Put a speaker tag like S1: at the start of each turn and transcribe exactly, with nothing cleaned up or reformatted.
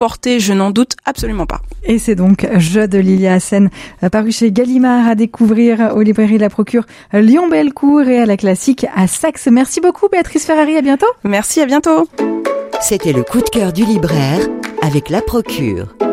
S1: porter, je n'en doute absolument pas.
S2: Et c'est donc Jeu de Lilia Hassen, paru chez Gallimard, à découvrir aux librairies de la Procure Lyon-Bellecour et à la Classique à Saxe. Merci beaucoup Béatrice Ferrari, à bientôt.
S1: Merci, à bientôt.
S3: C'était le coup de cœur du libraire avec la Procure.